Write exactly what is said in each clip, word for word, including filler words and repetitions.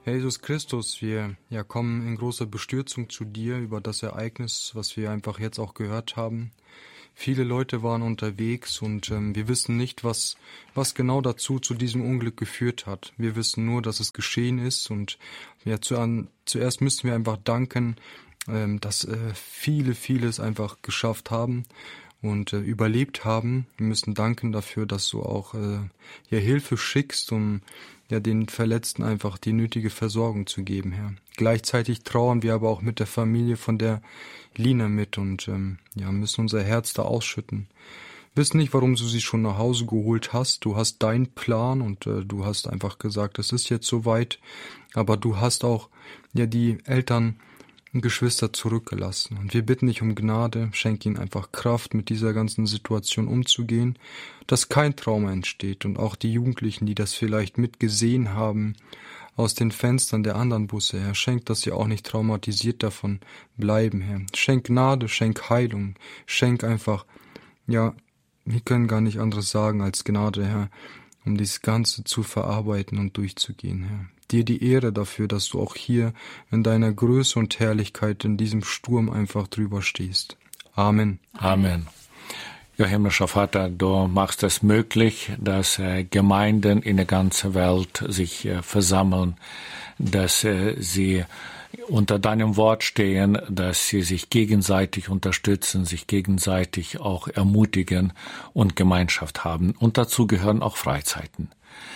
Herr Jesus Christus, wir ja, kommen in großer Bestürzung zu dir über das Ereignis, was wir einfach jetzt auch gehört haben. Viele Leute waren unterwegs und ähm, wir wissen nicht, was, was genau dazu zu diesem Unglück geführt hat. Wir wissen nur, dass es geschehen ist und ja, zu, an, zuerst müssen wir einfach danken, ähm, dass äh, viele, viele es einfach geschafft haben und äh, überlebt haben. Wir müssen danken dafür, dass du auch äh, ja, Hilfe schickst, um ja den Verletzten einfach die nötige Versorgung zu geben, Herr. Gleichzeitig trauern wir aber auch mit der Familie von der Lina mit und ähm, ja müssen unser Herz da ausschütten. Wissen nicht, warum du sie schon nach Hause geholt hast. Du hast deinen Plan und äh, du hast einfach gesagt, es ist jetzt soweit. Aber du hast auch ja die Eltern und Geschwister zurückgelassen. Und wir bitten dich um Gnade, schenk ihnen einfach Kraft, mit dieser ganzen Situation umzugehen, dass kein Trauma entsteht. Und auch die Jugendlichen, die das vielleicht mitgesehen haben, aus den Fenstern der anderen Busse, Herr, schenk, dass sie auch nicht traumatisiert davon bleiben, Herr. Schenk Gnade, schenk Heilung, schenk einfach, ja, wir können gar nicht anderes sagen als Gnade, Herr, um dieses Ganze zu verarbeiten und durchzugehen, Herr. Dir die Ehre dafür, dass du auch hier in deiner Größe und Herrlichkeit in diesem Sturm einfach drüber stehst. Amen. Amen. Ja, himmlischer Vater, du machst es möglich, dass äh, Gemeinden in der ganzen Welt sich äh, versammeln, dass äh, sie unter deinem Wort stehen, dass sie sich gegenseitig unterstützen, sich gegenseitig auch ermutigen und Gemeinschaft haben. Und dazu gehören auch Freizeiten.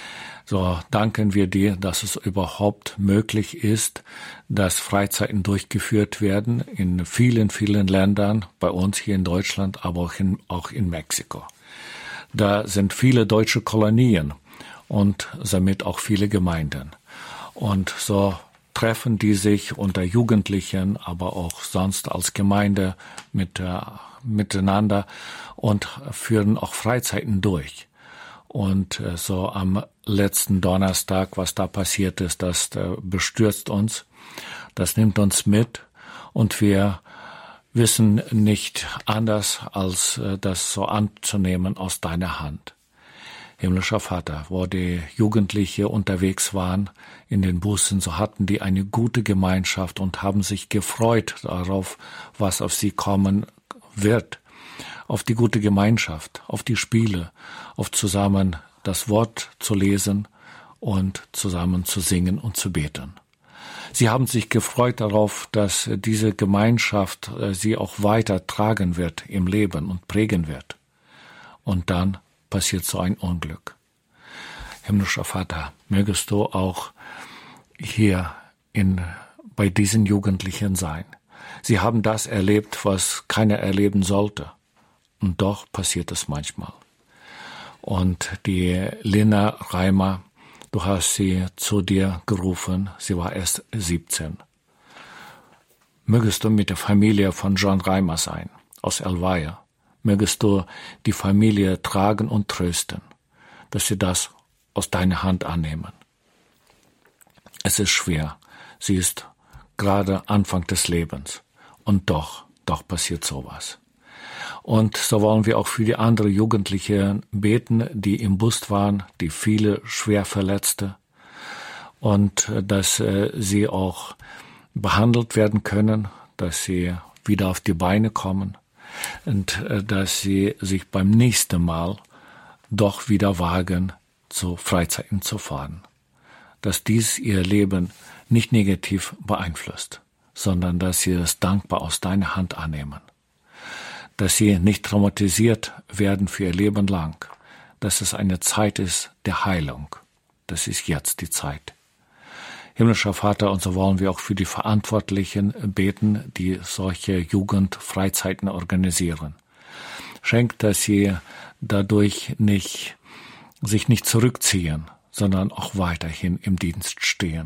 So danken wir dir, dass es überhaupt möglich ist, dass Freizeiten durchgeführt werden in vielen, vielen Ländern, bei uns hier in Deutschland, aber auch in, auch in Mexiko. Da sind viele deutsche Kolonien und somit auch viele Gemeinden. Und so treffen die sich unter Jugendlichen, aber auch sonst als Gemeinde mit, äh, miteinander und führen auch Freizeiten durch. Und äh, so am letzten Donnerstag, was da passiert ist, das äh, bestürzt uns, das nimmt uns mit und wir wissen nicht anders, als äh, das so anzunehmen aus deiner Hand. Himmlischer Vater, wo die Jugendliche unterwegs waren in den Bussen, so hatten die eine gute Gemeinschaft und haben sich gefreut darauf, was auf sie kommen wird. Auf die gute Gemeinschaft, auf die Spiele, auf zusammen das Wort zu lesen und zusammen zu singen und zu beten. Sie haben sich gefreut darauf, dass diese Gemeinschaft sie auch weiter tragen wird im Leben und prägen wird. Und dann passiert so ein Unglück. Himmlischer Vater, mögest du auch hier in, bei diesen Jugendlichen sein. Sie haben das erlebt, was keiner erleben sollte. Und doch passiert es manchmal. Und die Lina Reimer, du hast sie zu dir gerufen, sie war erst siebzehn. Mögest du mit der Familie von John Reimer sein, aus Elvaya. Mögest du die Familie tragen und trösten, dass sie das aus deiner Hand annehmen. Es ist schwer, sie ist gerade Anfang des Lebens. Und doch, doch passiert sowas. Und so wollen wir auch für die anderen Jugendlichen beten, die im Bus waren, die viele schwer Verletzte, und dass äh, sie auch behandelt werden können, dass sie wieder auf die Beine kommen und äh, dass sie sich beim nächsten Mal doch wieder wagen, zu Freizeiten zu fahren. Dass dies ihr Leben nicht negativ beeinflusst, sondern dass sie es dankbar aus deiner Hand annehmen. Dass sie nicht traumatisiert werden für ihr Leben lang, dass es eine Zeit ist der Heilung. Das ist jetzt die Zeit. Himmlischer Vater, und so wollen wir auch für die Verantwortlichen beten, die solche Jugendfreizeiten organisieren. Schenkt, dass sie dadurch nicht, sich nicht zurückziehen, sondern auch weiterhin im Dienst stehen.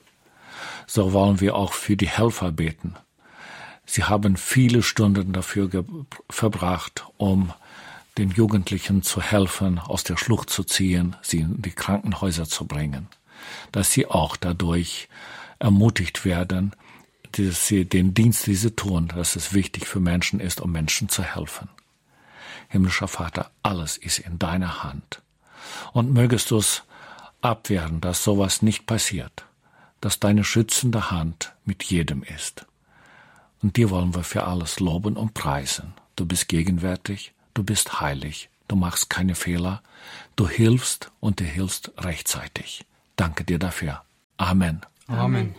So wollen wir auch für die Helfer beten. Sie haben viele Stunden dafür ge- verbracht, um den Jugendlichen zu helfen, aus der Schlucht zu ziehen, sie in die Krankenhäuser zu bringen. Dass sie auch dadurch ermutigt werden, dass sie den Dienst, den sie tun, dass es wichtig für Menschen ist, um Menschen zu helfen. Himmlischer Vater, alles ist in deiner Hand. Und mögest du es abwehren, dass sowas nicht passiert, dass deine schützende Hand mit jedem ist. Und dir wollen wir für alles loben und preisen. Du bist gegenwärtig, du bist heilig, du machst keine Fehler, du hilfst und du hilfst rechtzeitig. Danke dir dafür. Amen. Amen.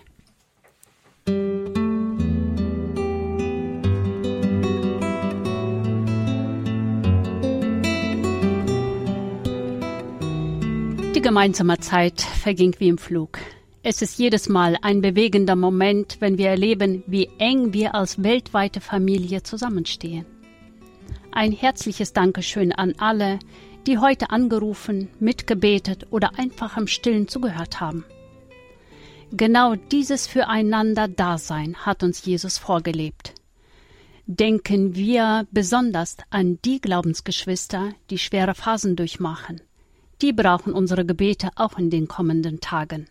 Die gemeinsame Zeit verging wie im Flug. Es ist jedes Mal ein bewegender Moment, wenn wir erleben, wie eng wir als weltweite Familie zusammenstehen. Ein herzliches Dankeschön an alle, die heute angerufen, mitgebetet oder einfach im Stillen zugehört haben. Genau dieses Füreinander-Dasein hat uns Jesus vorgelebt. Denken wir besonders an die Glaubensgeschwister, die schwere Phasen durchmachen. Die brauchen unsere Gebete auch in den kommenden Tagen.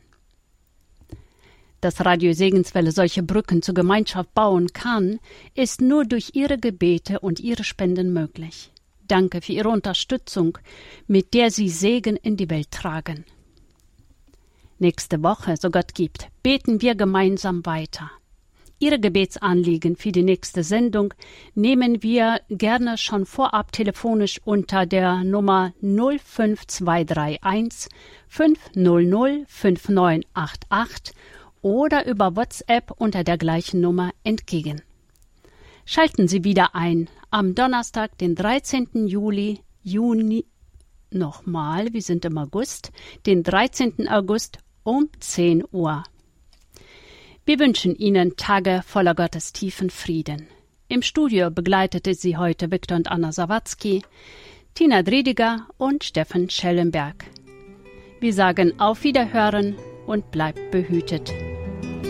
Dass Radio Segenswelle solche Brücken zur Gemeinschaft bauen kann, ist nur durch Ihre Gebete und Ihre Spenden möglich. Danke für Ihre Unterstützung, mit der Sie Segen in die Welt tragen. Nächste Woche, so Gott gibt, beten wir gemeinsam weiter. Ihre Gebetsanliegen für die nächste Sendung nehmen wir gerne schon vorab telefonisch unter der Nummer null fünf zwei drei eins fünf null null fünf neun acht acht oder über WhatsApp unter der gleichen Nummer entgegen. Schalten Sie wieder ein am Donnerstag, den dreizehnten Juli, Juni, nochmal, wir sind im August, den dreizehnten August um zehn Uhr. Wir wünschen Ihnen Tage voller Gottes tiefen Frieden. Im Studio begleitete Sie heute Viktor und Anna Sawatzki, Tina Driediger und Steffen Schellenberg. Wir sagen auf Wiederhören und bleibt behütet.